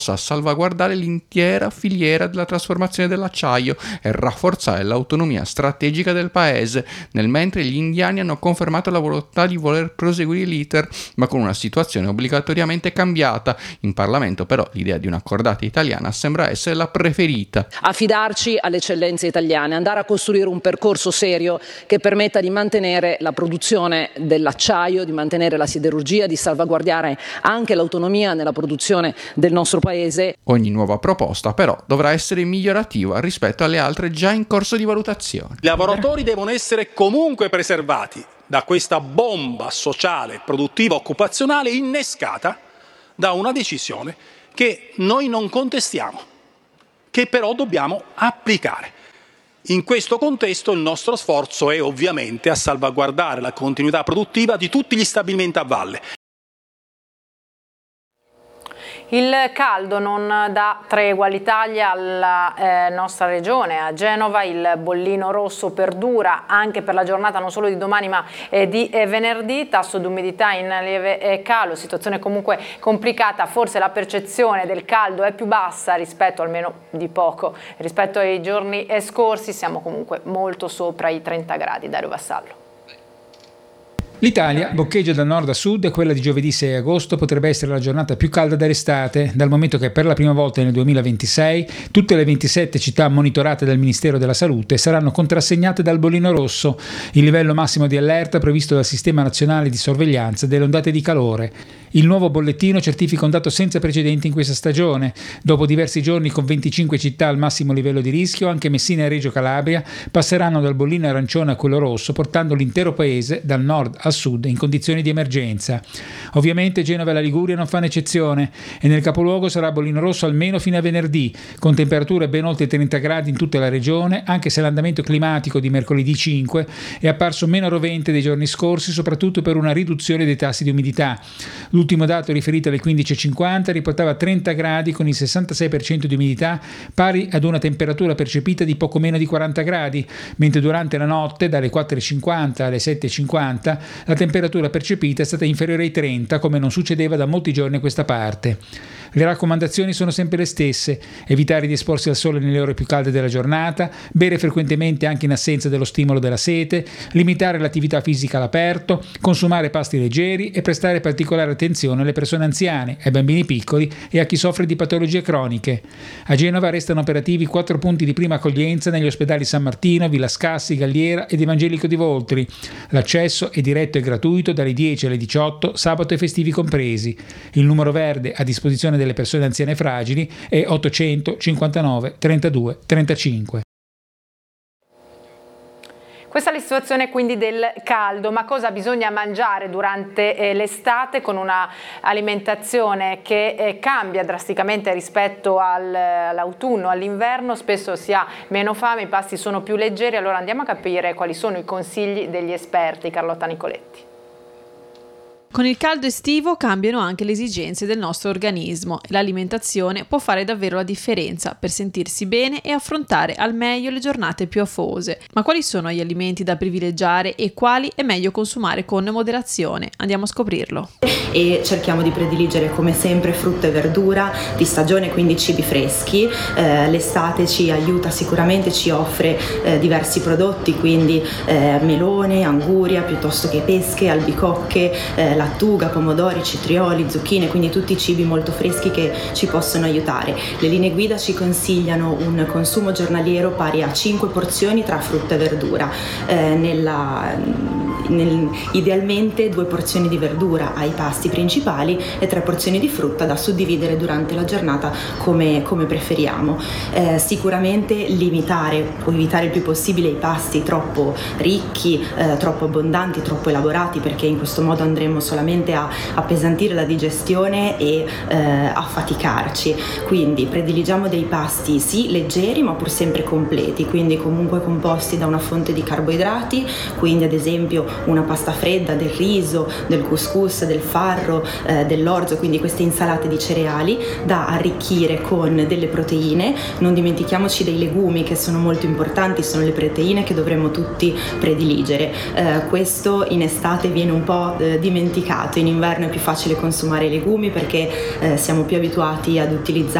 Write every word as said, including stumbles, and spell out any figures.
a salvaguardare l'intera filiera della trasformazione dell'acciaio e rafforzare l'autonomia strategica del paese, nel mentre gli indiani hanno confermato la volontà di voler proseguire l'iter, ma con una situazione obbligatoriamente cambiata. In Parlamento però l'idea di una cordata italiana sembra essere la preferita. Affidarci alle eccellenze italiane, andare a costruire un percorso serio che permetta di mantenere la produzione dell'acciaio, di mantenere la siderurgia, di salvaguardare anche l'autonomia nella produzione del nostro paese. Ogni nuova proposta però dovrà essere migliorativa rispetto alle altre già in corso di valutazione. I lavoratori devono essere comunque preservati da questa bomba sociale, produttiva, occupazionale innescata da una decisione che noi non contestiamo, che però dobbiamo applicare. In questo contesto il nostro sforzo è ovviamente a salvaguardare la continuità produttiva di tutti gli stabilimenti a valle. Il caldo non dà tregua all'Italia, alla eh, nostra regione, a Genova. Il bollino rosso perdura anche per la giornata non solo di domani ma eh, di eh, venerdì. Tasso di umidità in lieve eh, calo, situazione comunque complicata. Forse la percezione del caldo è più bassa rispetto, almeno di poco, rispetto ai giorni eh, scorsi. Siamo comunque molto sopra i trenta gradi. Dario Vassallo. L'Italia boccheggia da nord a sud e quella di giovedì sei agosto potrebbe essere la giornata più calda dell'estate, dal momento che per la prima volta nel duemilaventisei tutte le ventisette città monitorate dal Ministero della Salute saranno contrassegnate dal bollino rosso, il livello massimo di allerta previsto dal Sistema Nazionale di Sorveglianza delle ondate di calore. Il nuovo bollettino certifica un dato senza precedenti in questa stagione. Dopo diversi giorni con venticinque città al massimo livello di rischio, anche Messina e Reggio Calabria passeranno dal bollino arancione a quello rosso, portando l'intero paese dal nord al sud in condizioni di emergenza. Ovviamente Genova e la Liguria non fanno eccezione e nel capoluogo sarà bollino rosso almeno fino a venerdì, con temperature ben oltre i trenta gradi in tutta la regione, anche se l'andamento climatico di mercoledì cinque è apparso meno rovente dei giorni scorsi, soprattutto per una riduzione dei tassi di umidità. L'ultimo dato riferito alle quindici e cinquanta riportava trenta gradi con il sessantasei per cento di umidità, pari ad una temperatura percepita di poco meno di quaranta gradi, mentre durante la notte dalle quattro e cinquanta alle sette e cinquanta la temperatura percepita è stata inferiore ai trenta, come non succedeva da molti giorni a questa parte. Le raccomandazioni sono sempre le stesse: evitare di esporsi al sole nelle ore più calde della giornata, bere frequentemente anche in assenza dello stimolo della sete, limitare l'attività fisica all'aperto, consumare pasti leggeri e prestare particolare attenzione alle persone anziane, ai bambini piccoli e a chi soffre di patologie croniche. A Genova restano operativi quattro punti di prima accoglienza negli ospedali San Martino, Villa Scassi, Galliera ed Evangelico di Voltri. L'accesso è diretto e gratuito dalle dieci alle diciotto, sabato e festivi compresi. Il numero verde a disposizione delle persone anziane e fragili è ottocento cinquantanove trentadue trentacinque. Questa è la situazione quindi del caldo, ma cosa bisogna mangiare durante eh, l'estate con una alimentazione che eh, cambia drasticamente rispetto al, all'autunno, all'inverno? Spesso si ha meno fame, i pasti sono più leggeri. Allora andiamo a capire quali sono i consigli degli esperti. Carlotta Nicoletti. Con il caldo estivo cambiano anche le esigenze del nostro organismo e l'alimentazione può fare davvero la differenza per sentirsi bene e affrontare al meglio le giornate più afose. Ma quali sono gli alimenti da privilegiare e quali è meglio consumare con moderazione? Andiamo a scoprirlo. E cerchiamo di prediligere come sempre frutta e verdura di stagione, quindi cibi freschi. Eh, l'estate ci aiuta sicuramente, ci offre eh, diversi prodotti, quindi eh, melone, anguria, piuttosto che pesche, albicocche, eh, lattuga, pomodori, citrioli, zucchine, quindi tutti cibi molto freschi che ci possono aiutare. Le linee guida ci consigliano un consumo giornaliero pari a cinque porzioni tra frutta e verdura, eh, nella, nel, idealmente due porzioni di verdura ai pasti principali e tre porzioni di frutta da suddividere durante la giornata come, come preferiamo. Eh, sicuramente limitare o evitare il più possibile i pasti troppo ricchi, eh, troppo abbondanti, troppo elaborati, perché in questo modo andremo solamente a appesantire la digestione e eh, a faticarci. Quindi prediligiamo dei pasti sì leggeri ma pur sempre completi, quindi comunque composti da una fonte di carboidrati, quindi ad esempio una pasta fredda, del riso, del couscous, del farro, eh, dell'orzo, quindi queste insalate di cereali da arricchire con delle proteine. Non dimentichiamoci dei legumi, che sono molto importanti, sono le proteine che dovremmo tutti prediligere. Eh, questo in estate viene un po' eh, dimenticato, in inverno è più facile consumare i legumi perché eh, siamo più abituati ad utilizzare